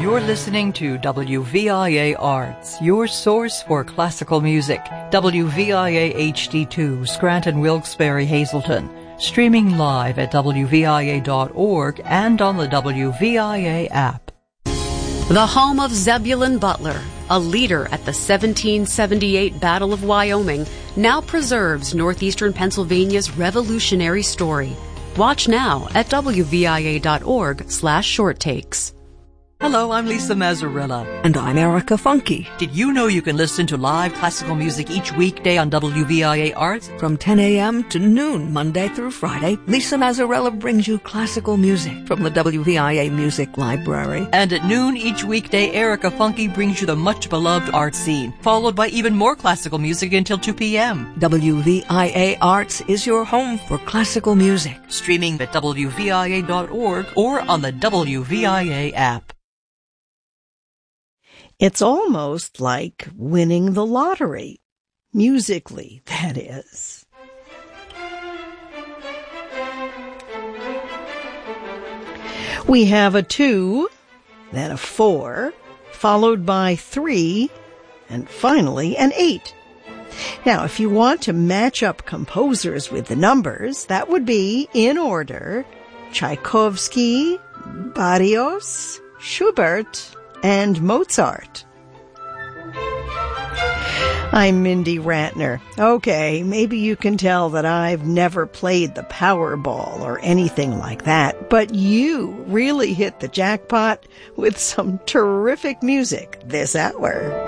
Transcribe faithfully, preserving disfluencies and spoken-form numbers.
You're listening to W V I A Arts, your source for classical music. W V I A H D two, Scranton, Wilkes-Barre, Hazleton. Streaming live at W V I A dot org and on the W V I A app. The home of Zebulon Butler, a leader at the seventeen seventy-eight Battle of Wyoming, now preserves northeastern Pennsylvania's revolutionary story. Watch now at W V I A dot org slash short takes. Hello, I'm Lisa Mazzarella. And I'm Erica Funky. Did you know you can listen to live classical music each weekday on W V I A Arts? From ten a.m. to noon, Monday through Friday, Lisa Mazzarella brings you classical music from the W V I A Music Library. And at noon each weekday, Erica Funky brings you the much-beloved art scene, followed by even more classical music until two p.m. W V I A Arts is your home for classical music. Streaming at W V I A dot org or on the W V I A app. It's almost like winning the lottery. Musically, that is. We have a two, then a four, followed by three, and finally an eight. Now, if you want to match up composers with the numbers, that would be, in order, Tchaikovsky, Barrios, Schubert, and Mozart. I'm Mindy Ratner. Okay, maybe you can tell that I've never played the Powerball or anything like that, but you really hit the jackpot with some terrific music this hour.